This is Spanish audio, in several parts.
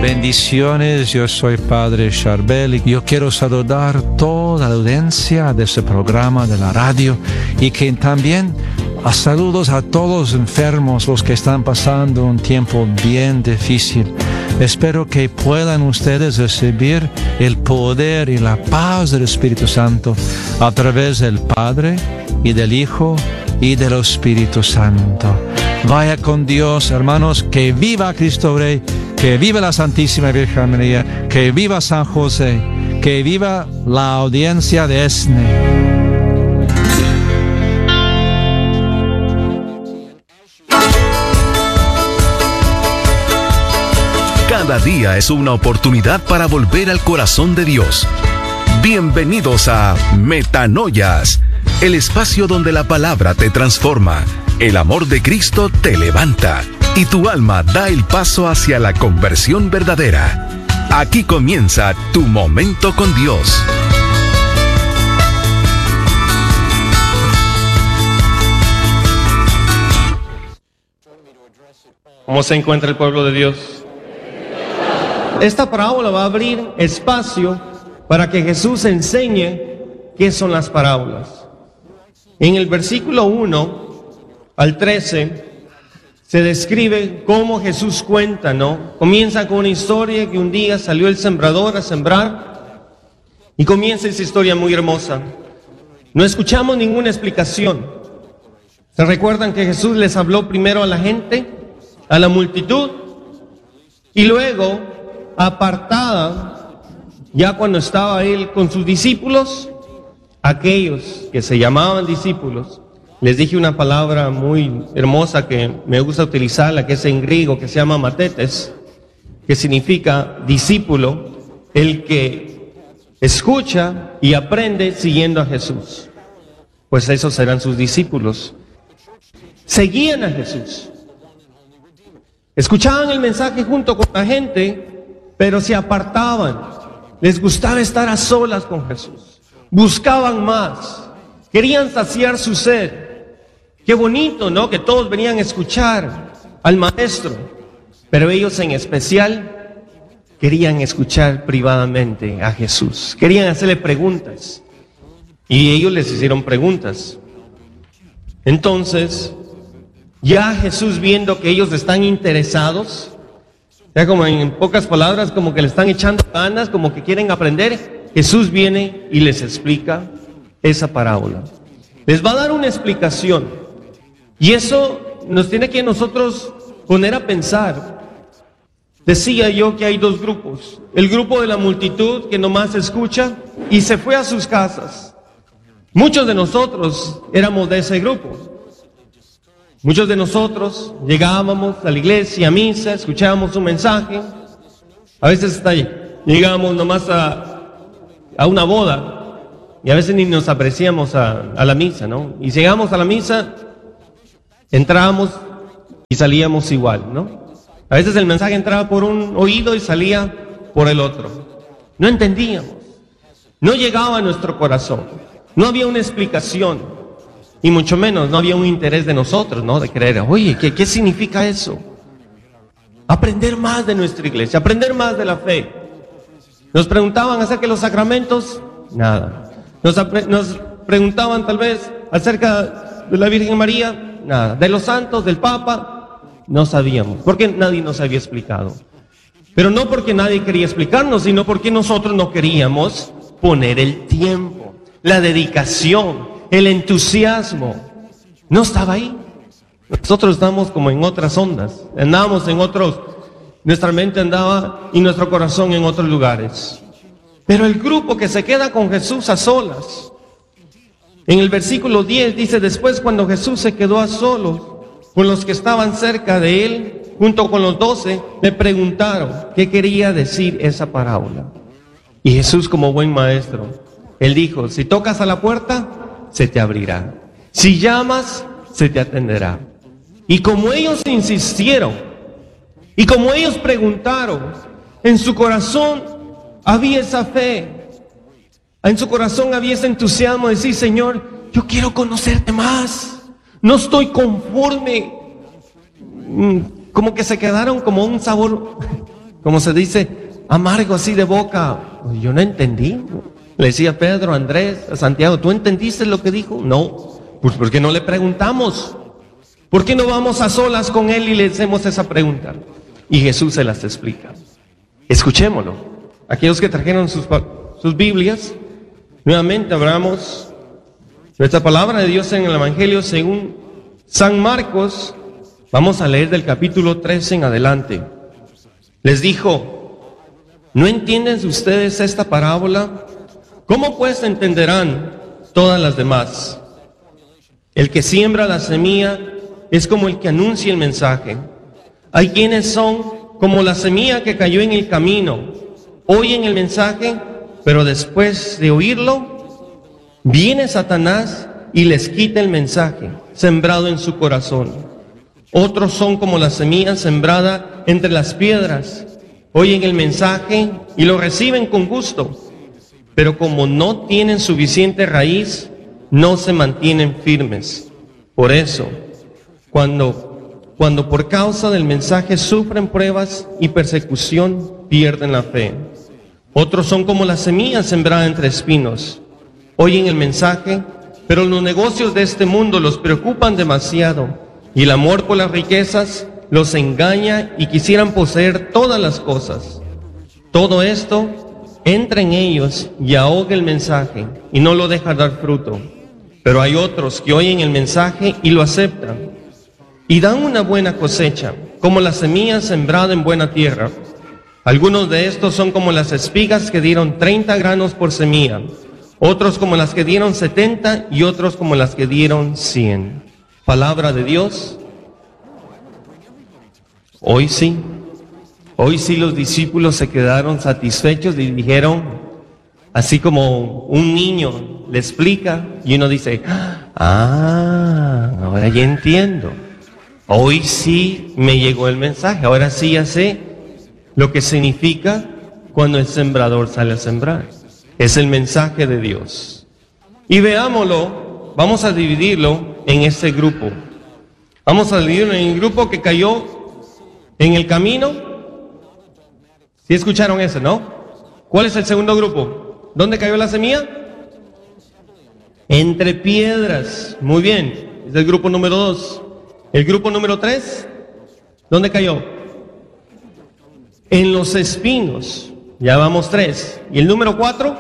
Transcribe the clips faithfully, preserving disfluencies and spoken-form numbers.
Bendiciones, yo soy Padre Charbel y yo quiero saludar toda la audiencia de este programa de la radio y que también a saludos a todos los enfermos, los que están pasando un tiempo bien difícil. Espero que puedan ustedes recibir el poder y la paz del Espíritu Santo a través del Padre y del Hijo y del Espíritu Santo. Vaya con Dios, hermanos, que viva Cristo Rey, que viva la Santísima Virgen María, que viva San José, que viva la audiencia de ESNE. Cada día es una oportunidad para volver al corazón de Dios. Bienvenidos a Metanoias, el espacio donde la palabra te transforma, el amor de Cristo te levanta y tu alma da el paso hacia la conversión verdadera. Aquí comienza tu momento con Dios. ¿Cómo se encuentra el pueblo de Dios? Esta parábola va a abrir espacio para que Jesús enseñe qué son las parábolas. En el versículo uno al trece se describe cómo Jesús cuenta, ¿no? Comienza con una historia que un día salió el sembrador a sembrar y comienza esa historia muy hermosa. No escuchamos ninguna explicación. ¿Se recuerdan que Jesús les habló primero a la gente, a la multitud, y luego apartada, ya cuando estaba él con sus discípulos, aquellos que se llamaban discípulos? Les dije una palabra muy hermosa que me gusta utilizarla, que es en griego, que se llama matetes, que significa discípulo, el que escucha y aprende siguiendo a Jesús. Pues esos serán sus discípulos. Seguían a Jesús, escuchaban el mensaje junto con la gente, pero se apartaban. Les gustaba estar a solas con Jesús. Buscaban más. Querían saciar su sed. Qué bonito, ¿no? Que todos venían a escuchar al maestro. Pero ellos en especial querían escuchar privadamente a Jesús. Querían hacerle preguntas. Y ellos les hicieron preguntas. Entonces, ya Jesús, viendo que ellos están interesados, ya como en pocas palabras, como que le están echando ganas, como que quieren aprender, Jesús viene y les explica esa parábola. Les va a dar una explicación. Y eso nos tiene que a nosotros poner a pensar. Decía yo que hay dos grupos. El grupo de la multitud que nomás escucha y se fue a sus casas. Muchos de nosotros éramos de ese grupo. Muchos de nosotros llegábamos a la iglesia, a misa, escuchábamos un mensaje. A veces hasta llegábamos nomás a, a una boda y a veces ni nos apreciamos a, a la misa, ¿no? Y llegamos a la misa, entrábamos y salíamos igual, ¿no? A veces el mensaje entraba por un oído y salía por el otro. No entendíamos, no llegaba a nuestro corazón, no había una explicación. Y mucho menos, no había un interés de nosotros, ¿no? De creer, oye, ¿qué, qué significa eso? Aprender más de nuestra iglesia, aprender más de la fe. Nos preguntaban acerca de los sacramentos, nada. Nos, nos preguntaban tal vez acerca de la Virgen María, nada. De los santos, del Papa, no sabíamos, porque nadie nos había explicado. Pero no porque nadie quería explicarnos, sino porque nosotros no queríamos poner el tiempo, la dedicación, el entusiasmo. No estaba ahí. Nosotros estábamos como en otras ondas, andábamos en otros, nuestra mente andaba y nuestro corazón en otros lugares. Pero el grupo que se queda con Jesús a solas, en el versículo diez dice: después, cuando Jesús se quedó a solos con los que estaban cerca de él, junto con los doce, le preguntaron qué quería decir esa parábola. Y Jesús, como buen maestro, él dijo: si tocas a la puerta, se te abrirá. Si llamas, se te atenderá. Y como ellos insistieron, y como ellos preguntaron, en su corazón había esa fe, en su corazón había ese entusiasmo de decir: Señor, yo quiero conocerte más, no estoy conforme. Como que se quedaron como un sabor, como se dice, amargo así de boca. Yo no entendí. Le decía a Pedro, a Andrés, a Santiago, ¿tú entendiste lo que dijo? No. Pues ¿por qué no le preguntamos? ¿Por qué no vamos a solas con él y le hacemos esa pregunta? Y Jesús se las explica. Escuchémoslo. Aquellos que trajeron sus, sus Biblias, nuevamente abramos nuestra palabra de Dios en el Evangelio según San Marcos. Vamos a leer del capítulo trece en adelante. Les dijo, ¿no entienden ustedes esta parábola? ¿Cómo pues entenderán todas las demás? El que siembra la semilla es como el que anuncia el mensaje. Hay quienes son como la semilla que cayó en el camino. Oyen el mensaje, pero después de oírlo, viene Satanás y les quita el mensaje sembrado en su corazón. Otros son como la semilla sembrada entre las piedras. Oyen el mensaje y lo reciben con gusto, pero como no tienen suficiente raíz, no se mantienen firmes. Por eso, cuando, cuando por causa del mensaje sufren pruebas y persecución, pierden la fe. Otros son como la semilla sembrada entre espinos. Oyen el mensaje, pero los negocios de este mundo los preocupan demasiado, y el amor por las riquezas los engaña y quisieran poseer todas las cosas. Todo esto entra en ellos y ahoga el mensaje y no lo deja dar fruto. Pero hay otros que oyen el mensaje y lo aceptan y dan una buena cosecha, como la semilla sembrada en buena tierra. Algunos de estos son como las espigas que dieron treinta granos por semilla, otros como las que dieron setenta y otros como las que dieron cien. Palabra de Dios. Hoy sí, hoy sí los discípulos se quedaron satisfechos y dijeron, así como un niño le explica y uno dice, ah, ahora ya entiendo. Hoy sí me llegó el mensaje, ahora sí ya sé lo que significa cuando el sembrador sale a sembrar. Es el mensaje de Dios. Y veámoslo, vamos a dividirlo en este grupo. Vamos a dividirlo en el grupo que cayó en el camino. ¿Sí escucharon ese, no? ¿Cuál es el segundo grupo? ¿Dónde cayó la semilla? Entre piedras. Muy bien, es el grupo número dos. El grupo número tres, ¿dónde cayó? En los espinos. Ya vamos tres. ¿Y el número cuatro?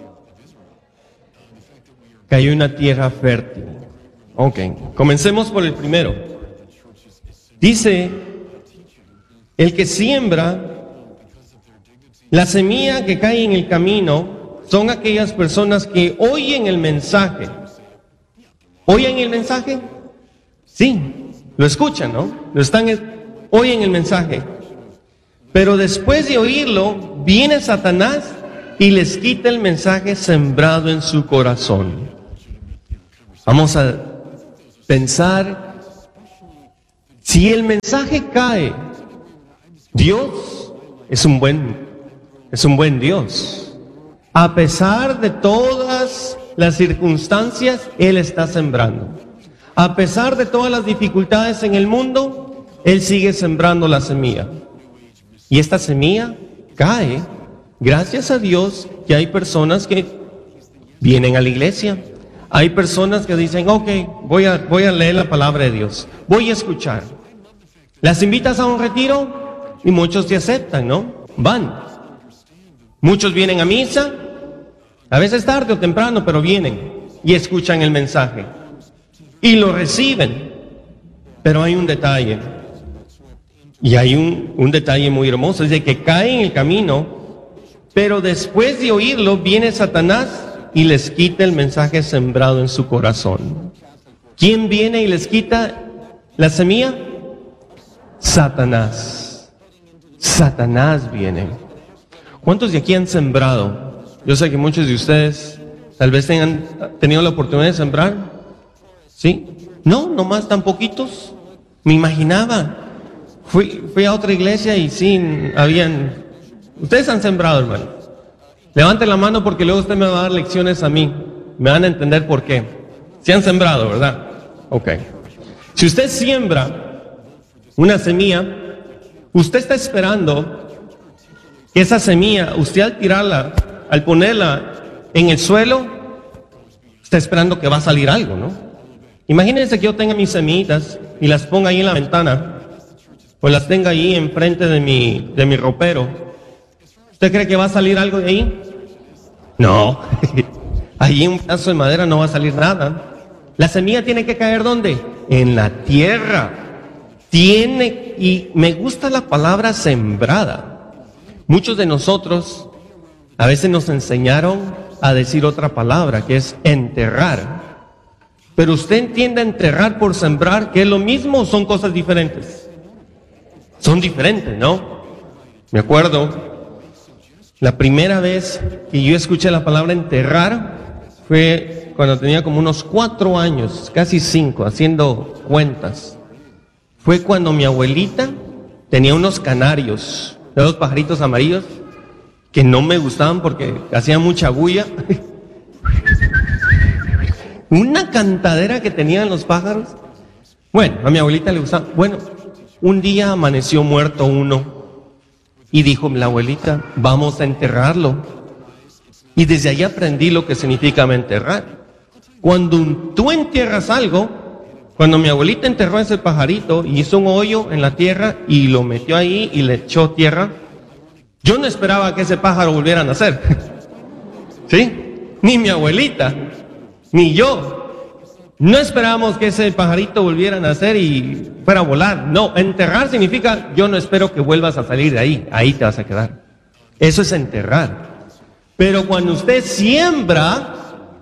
Cayó en una tierra fértil. Ok, comencemos por el primero. Dice, el que siembra, la semilla que cae en el camino, son aquellas personas que oyen el mensaje. ¿Oyen el mensaje? Sí, lo escuchan, ¿no? Lo están, oyen el mensaje. Pero después de oírlo, viene Satanás y les quita el mensaje sembrado en su corazón. Vamos a pensar, si el mensaje cae, Dios es un buen, es un buen Dios. A pesar de todas las circunstancias, Él está sembrando. A pesar de todas las dificultades en el mundo, Él sigue sembrando la semilla. Y esta semilla cae, gracias a Dios, que hay personas que vienen a la iglesia. Hay personas que dicen, ok, voy a, voy a leer la palabra de Dios, voy a escuchar. Las invitas a un retiro y muchos te aceptan, ¿no? Van. Muchos vienen a misa, a veces tarde o temprano, pero vienen y escuchan el mensaje. Y lo reciben. Pero hay un detalle. Y hay un, un detalle muy hermoso, es de que cae en el camino, pero después de oírlo viene Satanás y les quita el mensaje sembrado en su corazón. ¿Quién viene y les quita la semilla? Satanás. Satanás viene. ¿Cuántos de aquí han sembrado? Yo sé que muchos de ustedes tal vez tengan tenido la oportunidad de sembrar. ¿Sí? No, nomás tan poquitos. Me imaginaba. Fui, fui a otra iglesia y sí, habían... Ustedes han sembrado, hermano. Levanten la mano porque luego usted me va a dar lecciones a mí. Me van a entender por qué. Sí han sembrado, ¿verdad? Ok. Si usted siembra una semilla, usted está esperando que esa semilla, usted al tirarla, al ponerla en el suelo, está esperando que va a salir algo, ¿no? Imagínense que yo tenga mis semillitas y las ponga ahí en la ventana, o las tenga ahí enfrente de mi, de mi ropero. ¿Usted cree que va a salir algo de ahí? No. Ahí en un pedazo de madera no va a salir nada. La semilla tiene que caer ¿dónde? En la tierra. Tiene, y me gusta la palabra sembrada. Muchos de nosotros a veces nos enseñaron a decir otra palabra, que es enterrar. Pero usted entiende enterrar por sembrar, que es lo mismo o son cosas diferentes. Son diferentes, ¿no? Me acuerdo, la primera vez que yo escuché la palabra enterrar fue cuando tenía como unos cuatro años, casi cinco, haciendo cuentas. Fue cuando mi abuelita tenía unos canarios, de los pajaritos amarillos, que no me gustaban porque hacían mucha bulla. Una cantadera que tenían los pájaros. Bueno, a mi abuelita le gustaba. Bueno, un día amaneció muerto uno y dijo la abuelita, vamos a enterrarlo. Y desde ahí aprendí lo que significa enterrar. Cuando tú entierras algo, cuando mi abuelita enterró ese pajarito y hizo un hoyo en la tierra y lo metió ahí y le echó tierra, yo no esperaba que ese pájaro volviera a nacer. ¿Sí? Ni mi abuelita, ni yo. No esperábamos que ese pajarito volviera a nacer y fuera a volar. No, enterrar significa yo no espero que vuelvas a salir de ahí, ahí te vas a quedar. Eso es enterrar. Pero cuando usted siembra,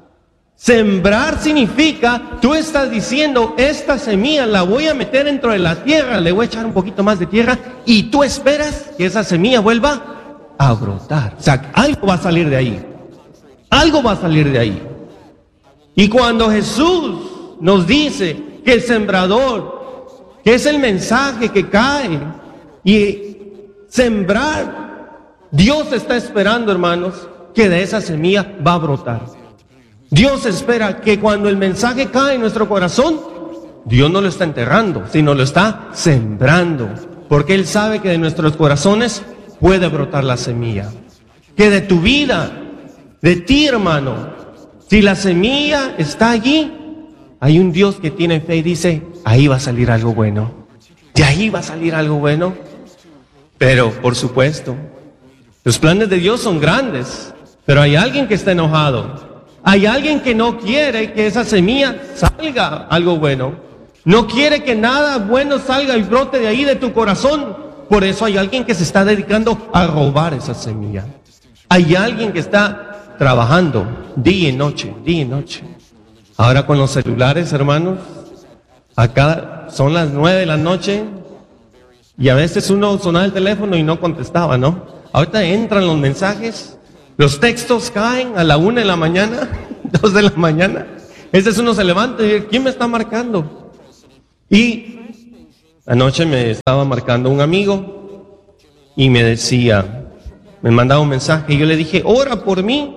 sembrar significa, tú estás diciendo, esta semilla la voy a meter dentro de la tierra, le voy a echar un poquito más de tierra y tú esperas que esa semilla vuelva a brotar. O sea, algo va a salir de ahí. Algo va a salir de ahí. Y cuando Jesús nos dice que el sembrador, que es el mensaje que cae y sembrar, Dios está esperando, hermanos, que de esa semilla va a brotar. Dios espera que cuando el mensaje cae en nuestro corazón, Dios no lo está enterrando, sino lo está sembrando, porque Él sabe que de nuestros corazones puede brotar la semilla. Que de tu vida, de ti, hermano, si la semilla está allí, hay un Dios que tiene fe y dice, ahí va a salir algo bueno. De ahí va a salir algo bueno. Pero, por supuesto, los planes de Dios son grandes, pero hay alguien que está enojado. Hay alguien que no quiere que esa semilla salga algo bueno. No quiere que nada bueno salga y brote de ahí de tu corazón. Por eso hay alguien que se está dedicando a robar esa semilla. Hay alguien que está trabajando día y noche, día y noche. Ahora con los celulares, hermanos, acá son las nueve de la noche y a veces uno sonaba el teléfono y no contestaba, ¿no? Ahorita entran los mensajes, los textos caen a la una de la mañana, dos de la mañana. Ese es uno se levanta y dice, ¿quién me está marcando? Y anoche me estaba marcando un amigo y me decía, me mandaba un mensaje y yo le dije, ora por mí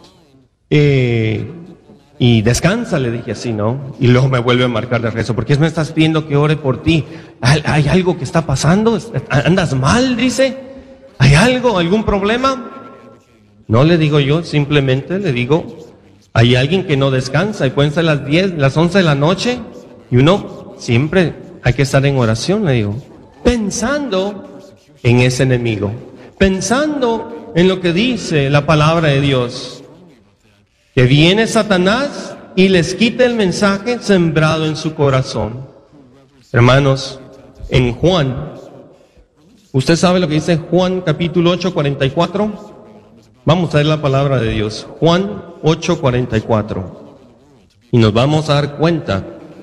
eh, y descansa, le dije así, ¿no? Y luego me vuelve a marcar de rezo, ¿por qué me estás pidiendo que ore por ti? ¿Hay, hay algo que está pasando? ¿Andas mal? Dice, ¿hay algo, algún problema? No le digo yo, simplemente le digo, hay alguien que no descansa y pueden ser las diez, las once de la noche y uno siempre hay que estar en oración, le digo, pensando en ese enemigo, pensando en lo que dice la palabra de Dios, que viene Satanás y les quita el mensaje sembrado en su corazón. Hermanos, en Juan, ¿usted sabe lo que dice Juan capítulo ocho, cuarenta y cuatro? Vamos a ver la palabra de Dios, Juan ocho, cuarenta y cuatro. Y nos vamos a dar cuenta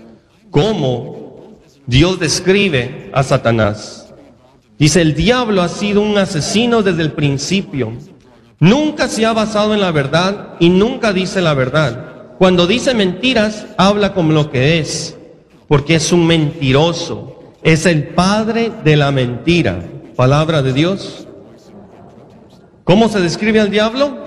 cómo Dios describe a Satanás. Dice, el diablo ha sido un asesino desde el principio. Nunca se ha basado en la verdad y nunca dice la verdad. Cuando dice mentiras, habla como lo que es, porque es un mentiroso. Es el padre de la mentira. Palabra de Dios. ¿Cómo se describe al diablo?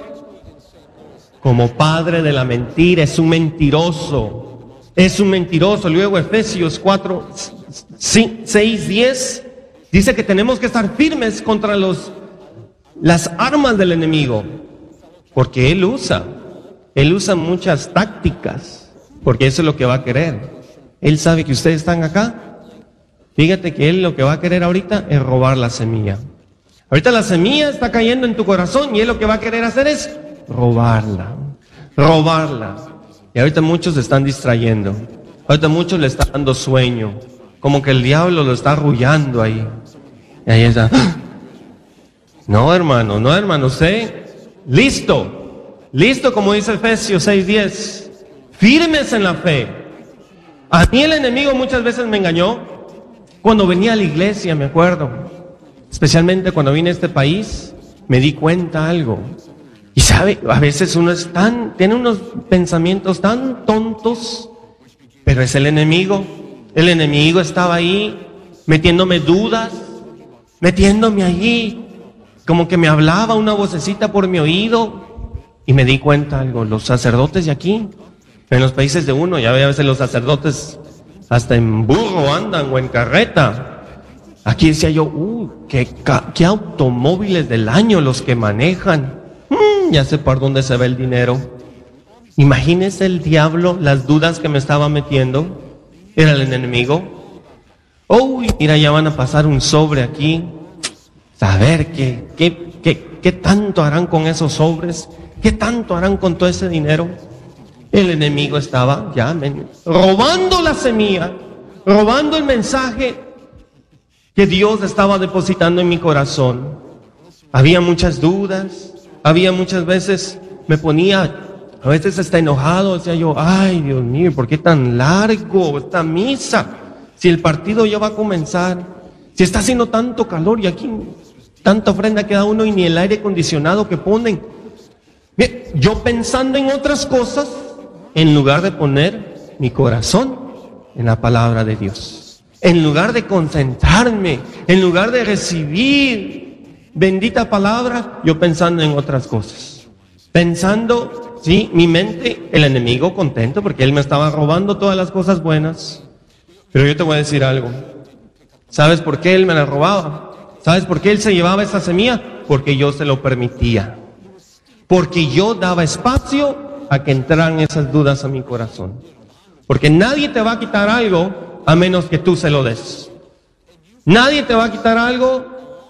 Como padre de la mentira, es un mentiroso. Es un mentiroso. Luego Efesios cuatro, seis, diez dice que tenemos que estar firmes contra los las armas del enemigo, porque él usa, él usa muchas tácticas, porque eso es lo que va a querer. Él sabe que ustedes están acá. Fíjate que él lo que va a querer ahorita es robar la semilla. Ahorita la semilla está cayendo en tu corazón y él lo que va a querer hacer es robarla, robarla. Y ahorita muchos se están distrayendo. Ahorita muchos le están dando sueño, como que el diablo lo está arrullando ahí. Y ahí está. No, hermano, no, hermano, usted, listo, listo, como dice Efesios seis diez, firmes en la fe. A mí el enemigo muchas veces me engañó cuando venía a la iglesia, me acuerdo, especialmente cuando vine a este país, me di cuenta algo. Y sabe, a veces uno es tan, tiene unos pensamientos tan tontos, pero es el enemigo. El enemigo estaba ahí metiéndome dudas, metiéndome allí, como que me hablaba una vocecita por mi oído. Y me di cuenta algo, los sacerdotes de aquí, en los países de uno, ya ve, a veces los sacerdotes hasta en burro andan o en carreta. Aquí decía yo, uy, qué, qué automóviles del año los que manejan. Mm, ya sé por dónde se ve el dinero. Imagínese el diablo, las dudas que me estaba metiendo. Era el enemigo. Uy, mira, ya van a pasar un sobre aquí. Saber qué, qué, qué, qué tanto harán con esos sobres, qué tanto harán con todo ese dinero. El enemigo estaba ya men, robando la semilla, robando el mensaje que Dios estaba depositando en mi corazón. Había muchas dudas, había muchas veces, me ponía, a veces hasta enojado, decía yo, ay Dios mío, ¿por qué tan largo esta misa? Si el partido ya va a comenzar, si está haciendo tanto calor y aquí tanta ofrenda que da uno y ni el aire acondicionado que ponen. Bien, yo pensando en otras cosas, en lugar de poner mi corazón en la palabra de Dios, en lugar de concentrarme, en lugar de recibir bendita palabra, yo pensando en otras cosas, pensando, sí, mi mente, el enemigo contento porque él me estaba robando todas las cosas buenas. Pero yo te voy a decir algo, ¿sabes por qué él me la robaba? ¿Sabes por qué él se llevaba esa semilla? Porque yo se lo permitía, porque yo daba espacio a que entraran esas dudas a mi corazón. Porque nadie te va a quitar algo a menos que tú se lo des. Nadie te va a quitar algo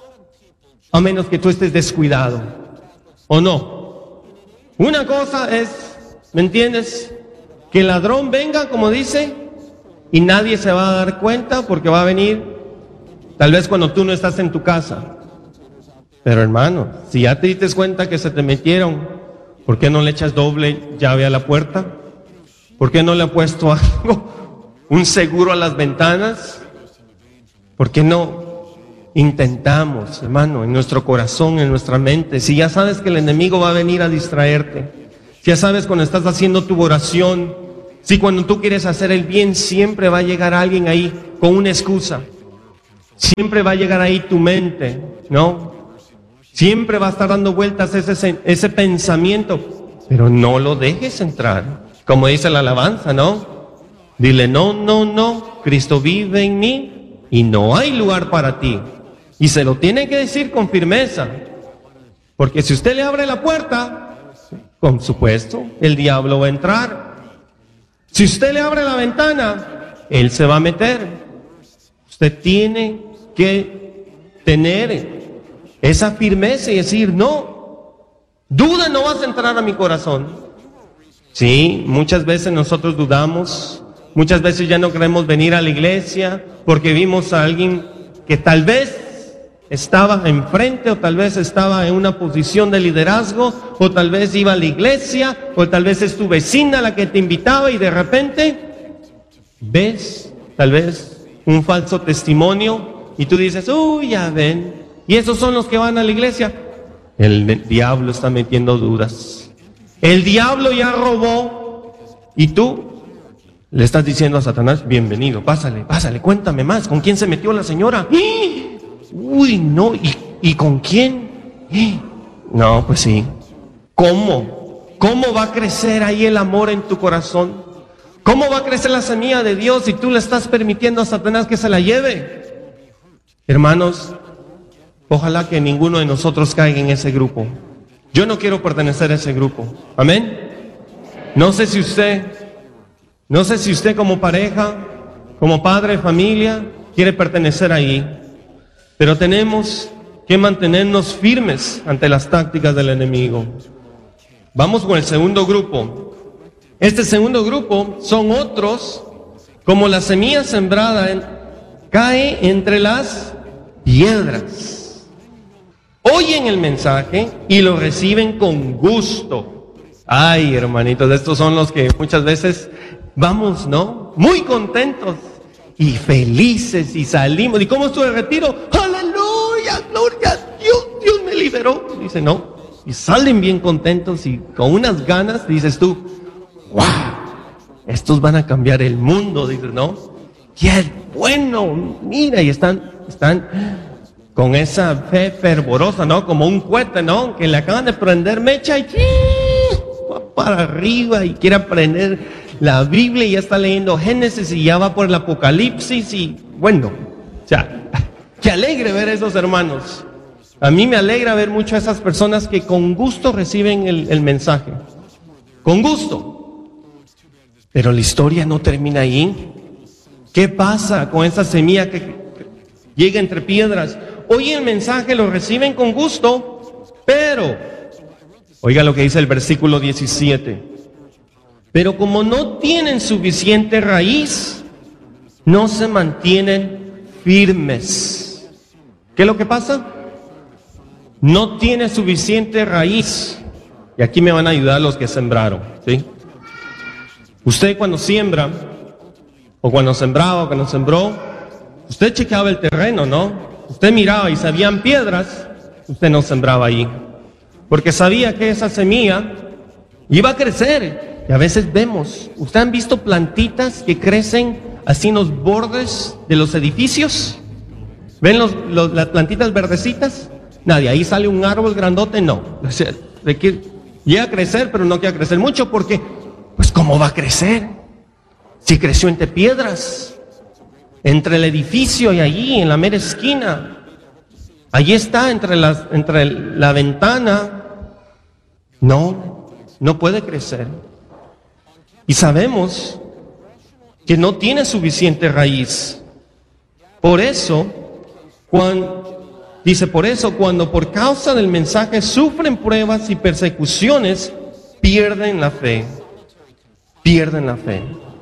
a menos que tú estés descuidado. ¿O no? Una cosa es, ¿me entiendes? Que el ladrón venga, como dice, y nadie se va a dar cuenta porque va a venir tal vez cuando tú no estás en tu casa. Pero hermano, si ya te diste cuenta que se te metieron, ¿por qué no le echas doble llave a la puerta? ¿Por qué no le has puesto algo, un seguro a las ventanas? ¿Por qué no intentamos, hermano, en nuestro corazón, en nuestra mente? Si ya sabes que el enemigo va a venir a distraerte, si ya sabes cuando estás haciendo tu oración, si cuando tú quieres hacer el bien siempre va a llegar alguien ahí con una excusa, siempre va a llegar ahí tu mente, ¿no? Siempre va a estar dando vueltas ese, ese pensamiento, pero no lo dejes entrar. Como dice la alabanza, ¿no? Dile, no, no, no, Cristo vive en mí y no hay lugar para ti. Y se lo tiene que decir con firmeza, porque si usted le abre la puerta, con supuesto, el diablo va a entrar. Si usted le abre la ventana, él se va a meter. Usted tiene que tener esa firmeza y decir, no, duda no vas a entrar a mi corazón. Sí, muchas veces nosotros dudamos, muchas veces ya no queremos venir a la iglesia porque vimos a alguien que tal vez estaba enfrente o tal vez estaba en una posición de liderazgo o tal vez iba a la iglesia o tal vez es tu vecina la que te invitaba y de repente ves tal vez un falso testimonio y tú dices, uy, ya ven. Y esos son los que van a la iglesia. El diablo está metiendo dudas. El diablo ya robó. Y tú le estás diciendo a Satanás, bienvenido, pásale, pásale, cuéntame más. ¿Con quién se metió la señora? Uy, no, ¿y, y con quién? No, pues sí. ¿Cómo? ¿Cómo va a crecer ahí el amor en tu corazón? ¿Cómo va a crecer la semilla de Dios si tú le estás permitiendo a Satanás que se la lleve? Hermanos, Ojalá que ninguno de nosotros caiga en ese grupo. Yo no quiero pertenecer a ese grupo. Amén. No sé si usted, no sé si usted como pareja, como padre de familia, quiere pertenecer ahí. Pero tenemos que mantenernos firmes ante las tácticas del enemigo. Vamos con el segundo grupo. Este segundo grupo son otros, como la semilla sembrada en, cae entre las piedras. Oyen el mensaje y lo reciben con gusto. Ay, hermanitos, estos son los que muchas veces vamos, ¿no? Muy contentos y felices y salimos. ¿Y cómo estuvo el retiro? ¡Aleluya! ¡Gloria a Dios! Dios me liberó. Dice, no. Y salen bien contentos y con unas ganas, dices tú, ¡wow! Estos van a cambiar el mundo, dices, ¿no? ¡Qué bueno! Mira, y están, están con esa fe fervorosa, ¿no? Como un cohete, ¿no? Que le acaban de prender mecha y va para arriba y quiere aprender la Biblia y ya está leyendo Génesis y ya va por el Apocalipsis y bueno, o sea, qué alegre ver a esos hermanos. A mí me alegra ver mucho a esas personas que con gusto reciben el, el mensaje. Con gusto. Pero la historia no termina ahí. ¿Qué pasa con esa semilla que llega entre piedras? Oyen el mensaje, lo reciben con gusto, pero, oiga lo que dice el versículo diecisiete, pero como no tienen suficiente raíz, no se mantienen firmes. ¿Qué es lo que pasa? No tiene suficiente raíz. Y aquí me van a ayudar los que sembraron, ¿sí? Usted cuando siembra, o cuando sembraba, o cuando sembró, usted chequeaba el terreno, ¿no? Usted miraba y si habían piedras, usted no sembraba ahí. Porque sabía que esa semilla iba a crecer. Y a veces vemos, ¿ustedes han visto plantitas que crecen así en los bordes de los edificios? ¿Ven los, los, las plantitas verdecitas? Nadie, ahí sale un árbol grandote, no. O sea, de que llega a crecer, pero no quiere crecer mucho porque, pues, ¿cómo va a crecer? Si creció entre piedras. Entre el edificio y allí, en la mera esquina. Allí está, entre, las, entre la ventana. No, no puede crecer. Y sabemos que no tiene suficiente raíz. Por eso, cuando, dice, por eso, cuando por causa del mensaje sufren pruebas y persecuciones, pierden la fe. Pierden la fe.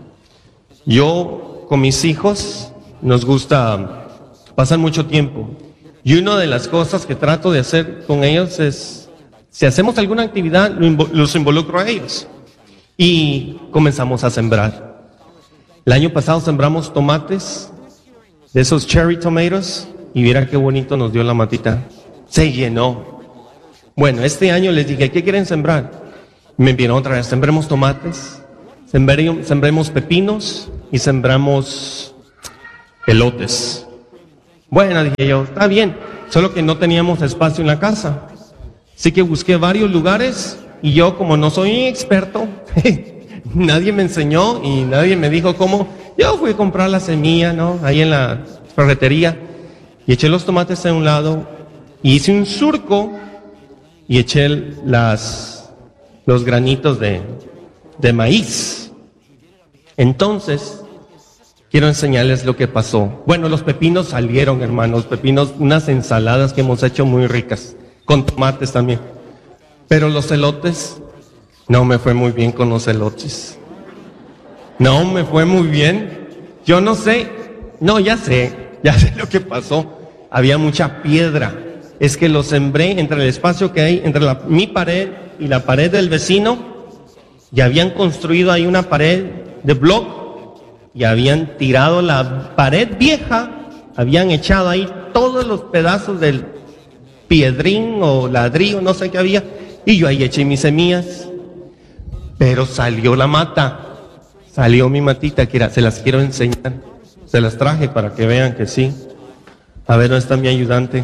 Yo... con mis hijos nos gusta pasar mucho tiempo y una de las cosas que trato de hacer con ellos es, si hacemos alguna actividad, los involucro a ellos y comenzamos a sembrar. El año pasado sembramos tomates, de esos cherry tomatoes, y mira qué bonito nos dio la matita, se llenó. Bueno, este año les dije, ¿qué quieren sembrar? Me enviaron otra vez, sembremos tomates, sembremos, sembremos pepinos, y sembramos elotes. Bueno, dije yo, está bien, solo que no teníamos espacio en la casa. Así que busqué varios lugares y yo, como no soy un experto, nadie me enseñó y nadie me dijo cómo. Yo fui a comprar la semilla, ¿no? Ahí en la ferretería y eché los tomates a un lado y hice un surco y eché las, los granitos de, de maíz. Entonces, quiero enseñarles lo que pasó. Bueno, los pepinos salieron, hermanos, pepinos, unas ensaladas que hemos hecho muy ricas, con tomates también. Pero los elotes, no me fue muy bien con los elotes. No me fue muy bien. Yo no sé, no, ya sé, ya sé lo que pasó. Había mucha piedra. Es que lo sembré entre el espacio que hay, entre la, mi pared y la pared del vecino, y habían construido ahí una pared de block y habían tirado la pared vieja, habían echado ahí todos los pedazos del piedrín o ladrillo, no sé qué había, y yo ahí eché mis semillas, pero salió la mata, salió mi matita, que era, se las quiero enseñar, se las traje para que vean que sí. A ver, ¿dónde está mi ayudante?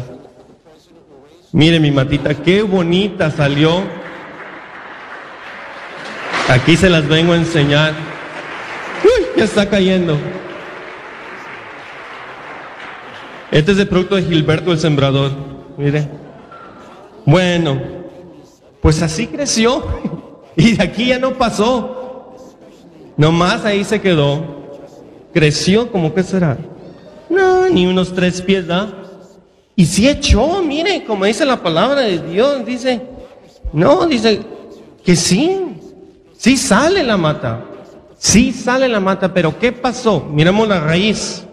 Mire mi matita, qué bonita salió. Aquí se las vengo a enseñar. Uy, ya está cayendo. Este es el producto de Gilberto el Sembrador. mire. Bueno, pues así creció y de aquí ya no pasó. Nomás ahí se quedó. Creció, ¿cómo que será? No, ni unos tres pies, ¿da? Y sí echó, mire, como dice la palabra de Dios, dice, no, dice que sí, sí sale la mata, sí sale la mata, pero ¿qué pasó? Miremos la raíz.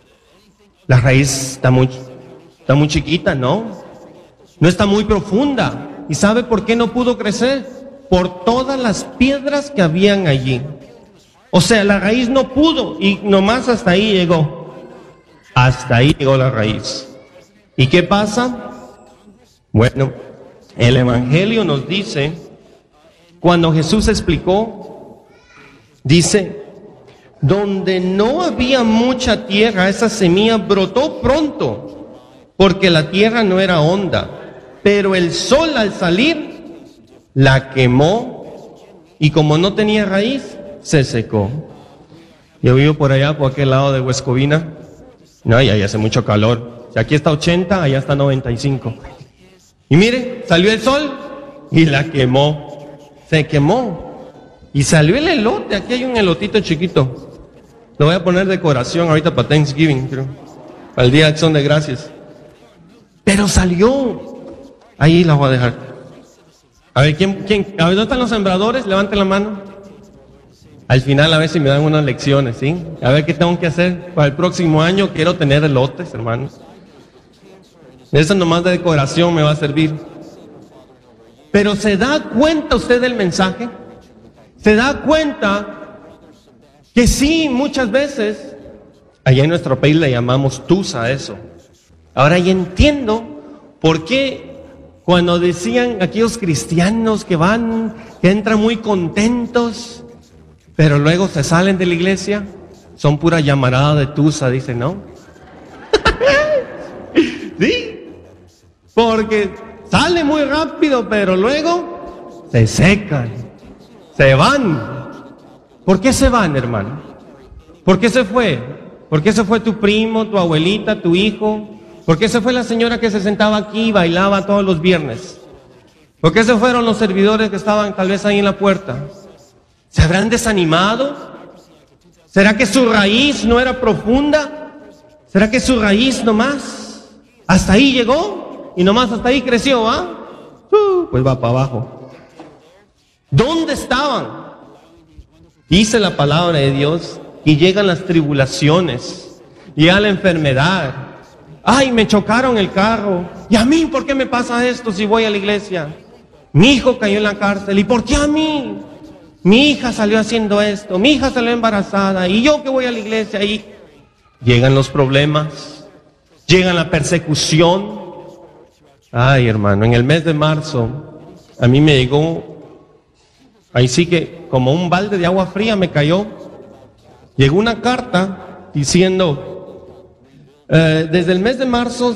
La raíz está muy, está muy chiquita, ¿no? No está muy profunda. ¿Y sabe por qué no pudo crecer? Por todas las piedras que habían allí. O sea, la raíz no pudo y nomás hasta ahí llegó. Hasta ahí llegó la raíz. ¿Y qué pasa? Bueno, el Evangelio nos dice, cuando Jesús explicó, dice, donde no había mucha tierra, esa semilla brotó pronto, porque la tierra no era honda, pero el sol al salir la quemó y como no tenía raíz, se secó. Yo vivo por allá, por aquel lado de Huescovina. No, y ahí hace mucho calor. Si aquí está ochenta, allá está noventa y cinco. Y mire, salió el sol y la quemó. Se quemó. Y salió el elote. Aquí hay un elotito chiquito. Lo voy a poner decoración ahorita para Thanksgiving, creo. Para el Día de Acción de Gracias. Pero salió. Ahí la voy a dejar. A ver, ¿quién, quién? A ver, ¿dónde están los sembradores? Levanten la mano. Al final a ver si me dan unas lecciones, ¿sí? A ver qué tengo que hacer para el próximo año. Quiero tener elotes, hermanos. Eso nomás de decoración me va a servir. Pero ¿se da cuenta usted del mensaje? ¿Se da cuenta que sí, muchas veces, allá en nuestro país le llamamos tusa a eso? Ahora ya entiendo por qué cuando decían aquellos cristianos que van, que entran muy contentos, pero luego se salen de la iglesia, son pura llamarada de tusa, dicen, ¿no? Sí, porque sale muy rápido, pero luego se secan, se van. ¿Por qué se van, hermano? ¿Por qué se fue? ¿Por qué se fue tu primo, tu abuelita, tu hijo? ¿Por qué se fue la señora que se sentaba aquí y bailaba todos los viernes? ¿Por qué se fueron los servidores que estaban tal vez ahí en la puerta? ¿Se habrán desanimado? ¿Será que su raíz no era profunda? ¿Será que su raíz nomás hasta ahí llegó y nomás hasta ahí creció, ah? Uh, pues va para abajo. ¿Dónde estaban? Dice la palabra de Dios y llegan las tribulaciones, llega la enfermedad. Ay, me chocaron el carro. ¿Y a mí por qué me pasa esto si voy a la iglesia? Mi hijo cayó en la cárcel. ¿Y por qué a mí? Mi hija salió haciendo esto, mi hija salió embarazada, y yo que voy a la iglesia, y llegan los problemas, llega la persecución. Ay, hermano, en el mes de marzo, a mí me llegó, ahí sí que como un balde de agua fría me cayó, llegó una carta diciendo, eh, desde el mes de marzo